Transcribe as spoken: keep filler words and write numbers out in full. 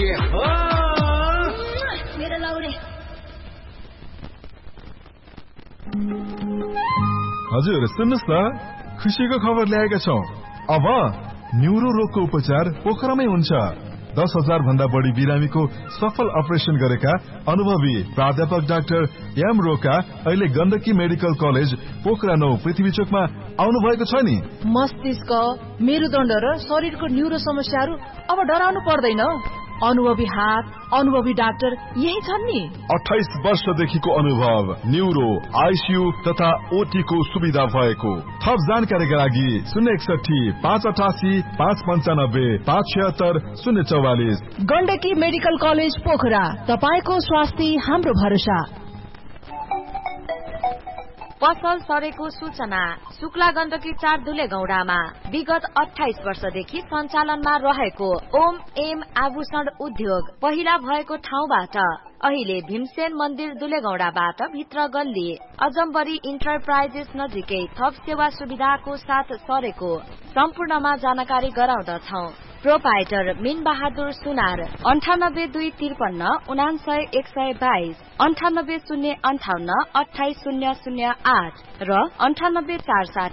मेरो लाउरे। हजुर सुन्नुस् न, खुसीको खबर ल्याएका छौं। अब न्युरो रोगको उपचार पोखरामै हुन्छ। दस हजार भन्दा बढी बिरामीको सफल अपरेसन गरेका अनुभवी प्राध्यापक डाक्टर एम रोका अहिले गण्डकी मेडिकल कलेज पोखरा नौ पृथ्वी चोकमा आउनु भएको छ नि। मस्तिष्क, मेरुदण्ड र शरीरको न्युरो समस्याहरू अब डराउनु पर्दैन। अनुभवी हात, अनुभवी डाक्टर यही छन् नि। अठाइस वर्षदेखिको अनुभव, न्युरो, आइसियू तथा ओटी को सुविधा भएको। थप जानकारीका लागि शून्य एकसठी पाँच अठासी पाँच पन्चानब्बे पाँच छिहत्तर शून्य चौवालिस। गण्डकी मेडिकल कलेज पोखरा, तपाईको स्वास्थ्य हाम्रो भरोसा। पसल सरेको सूचना। शुक्ला गण्डकी चार दुले गौडामा विगत अठाइस वर्षदेखि सञ्चालनमा रहेको ओम एम आभूषण उद्योग पहिला भएको ठाउँबाट अहिले भीमसेन मन्दिर दुलेगौडाबाट भित्र गल्ली अजम्बरी इन्टरप्राइजेस नजिकै थप सेवा सुविधाको साथ सरेको सम्पूर्णमा जानकारी गराउँदछौ। प्रोपाइटर मिन बहादुर सुनार अन्ठानब्बे दुई त्रिपन्न उनासय एक सय बाइस अन्ठानब्बे शून्य अन्ठाउन्न अठाइस शून्य शून्य आठ र अन्ठानब्बे चार साठी